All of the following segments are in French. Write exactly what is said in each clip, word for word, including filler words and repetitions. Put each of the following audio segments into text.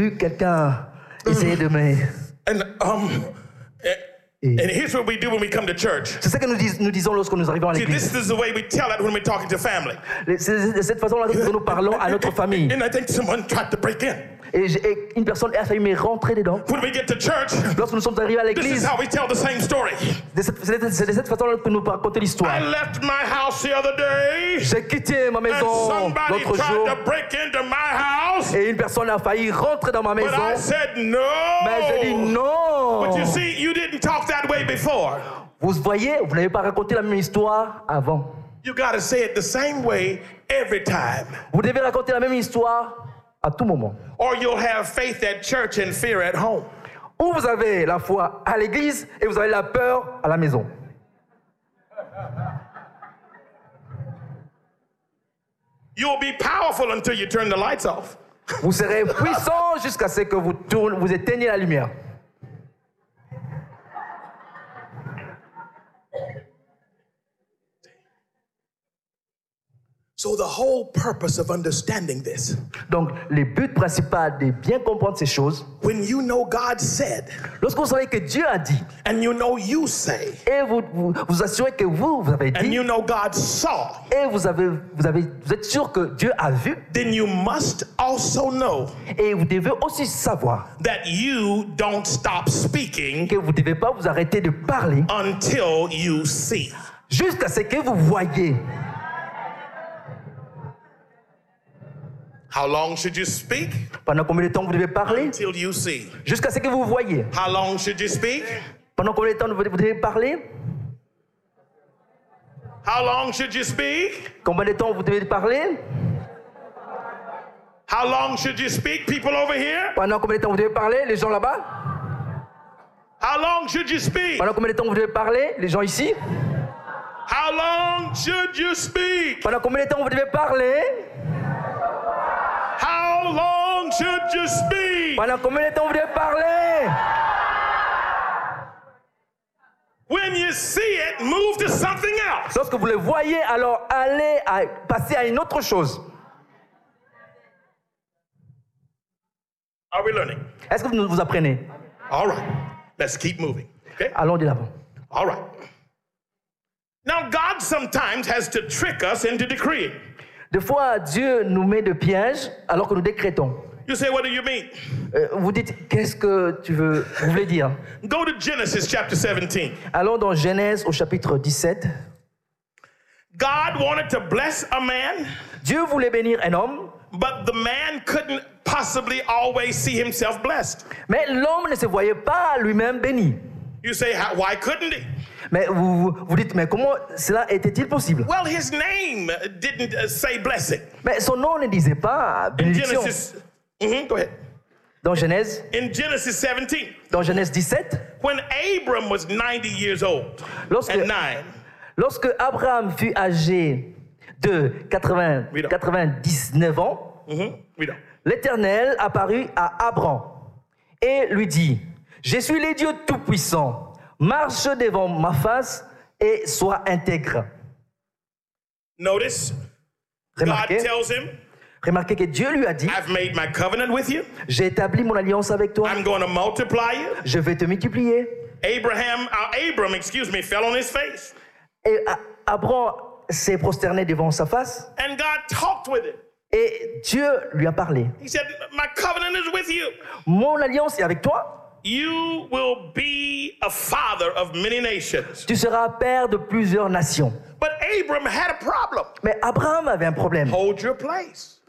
vu quelqu'un essayer de me... And, um, Et and here's what we do when we come to church. c'est ce que nous, dis, nous disons lorsque nous arrivons à See, l'église. this is the way we tell it when we're talking to family. C'est de cette façon-là que nous parlons à notre famille. And I think someone tried to break in. Et, et une personne a failli me rentrer dedans. When we get to church, Lorsque nous sommes arrivés à this is l'église, how we tell the same story. c'est de, c'est de cette façon-là que nous racontons l'histoire. I left my house the other day, J'ai quitté ma and maison somebody l'autre tried jour to break into my house, et une personne a failli rentrer dans ma but maison. I said Mais j'ai dit no. non. But you see, you didn't talk that way before. Vous voyez, vous n'avez pas raconté la même histoire avant. You got to say it the same way every time, Vous devez raconter la même histoire à tout moment. or you'll have faith at church and fear at home. Ou vous avez la foi à l'église et vous avez la peur à la maison. You'll be powerful until you turn the lights off. Vous serez puissant jusqu'à ce que vous, tourne, vous éteignez la lumière. So the whole purpose of understanding this, Donc, le but principal de bien comprendre ces choses, when you know God said, lorsque vous savez que Dieu a dit, and you know you say, et vous vous, vous assurez que vous, vous avez and dit, you know God saw, et vous, avez, vous, avez, vous êtes sûr que Dieu a vu, then you must also know et vous devez aussi savoir that you don't stop speaking que vous ne devez pas vous arrêter de parler until you see. jusqu'à ce que vous voyez. How long should you speak? Pendant combien de temps vous devez parler? Until you see. Jusqu'à ce que vous voyez. How long should you speak? Pendant combien de temps vous devez parler? How long should you speak? Combien de temps vous devez parler? How long should you speak, people over here? Pendant combien de temps vous devez parler, les gens là-bas? How long should you speak? Pendant combien de temps vous devez parler, les gens ici? How long should you speak? Pendant combien de temps vous devez parler? How long should you speak? Pendant combien de temps vous devez parler? When you see it, move to something else. Lorsque vous le voyez, alors allez à, passer à une autre chose. Are we learning? Est-ce que vous vous apprenez? All right. Let's keep moving. Okay? Allons de l'avant. All right. Now, God sometimes has to trick us into decreeing. Des fois, Dieu nous met de pièges alors que nous décrétons. You say, what do you mean? Euh, vous dites, qu'est-ce que tu veux, vous voulez dire? Go to Genesis chapter seventeen. Allons dans Genèse au chapitre dix-sept. God wanted to bless a man, Dieu voulait bénir un homme, but the man couldn't possibly always see himself blessed. mais l'homme ne se voyait pas lui-même béni. You say, how, why couldn't he? Mais vous, vous dites, mais comment cela était-il possible? Well, his name didn't uh, say blessing. Mais son nom ne disait pas In bénédiction. Genesis, Mhm, go ahead. Dans Genèse, In Genesis seventeen, dans Genèse dix-sept, when Abram was ninety years old Lorsque- and nine, lorsque Abraham fut âgé de quatre-vingts, Oui, non. quatre-vingt-dix-neuf ans, Mhm, we know. l'Éternel apparut à Abraham et lui dit, « Je suis le Dieu Tout-Puissant, marche devant ma face et sois intègre. Notice, » God Remarquez, tells him, remarquez que Dieu lui a dit, I've made my covenant with you. « J'ai établi mon alliance avec toi, I'm going to multiply you. je vais te multiplier. Abraham, uh, Abram, excuse me, fell on his face. » Et A- Abraham s'est prosterné devant sa face And God talked with him. et Dieu lui a parlé. He said, my covenant is with you. « Mon alliance est avec toi. You will be a father of many nations. Tu seras père de plusieurs nations. » But Abram had a problem. Mais Abraham avait un problème. Hold your place.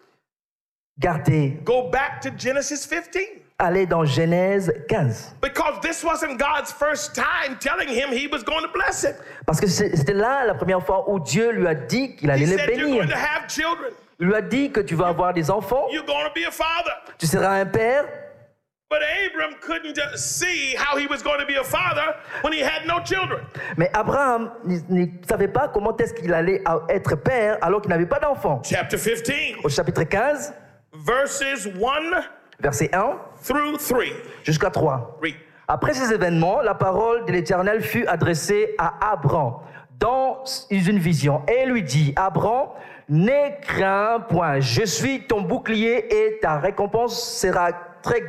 Gardez, Go back to Genesis fifteen. allez dans Genèse quinze. Because this wasn't God's first time telling him he was going to bless him. Parce que c'est- c'était là la première fois où Dieu lui a dit qu'il He allait le said, you're bénir. going to have children. Il lui a dit que tu vas avoir des enfants, You're going to be a father. tu seras un père. But Abram couldn't uh, see how he was going to be a father when he had no children. Mais Abraham ne ne savait pas comment est-ce qu'il allait être père alors qu'il n'avait pas d'enfants. Chapter fifteen, Au chapitre quinze, verses one verset un through three. jusqu'à trois. Read. Après ces événements, la parole de l'Éternel fut adressée à Abraham dans une vision et lui dit, Abraham, ne crains point, je suis ton bouclier et ta récompense sera